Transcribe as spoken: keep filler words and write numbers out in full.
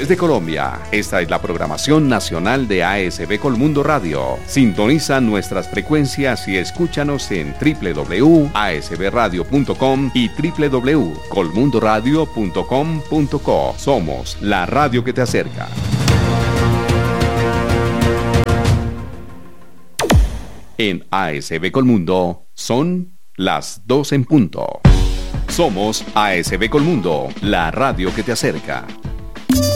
regiones de Colombia. Esta es la programación nacional de A S B Colmundo Radio. Sintoniza nuestras frecuencias y escúchanos en w w w punto a s b radio punto com y w w w punto colmundo radio punto com punto co. Somos la radio que te acerca. En A S B Colmundo son las dos en punto. Somos A S B Colmundo, la radio que te acerca.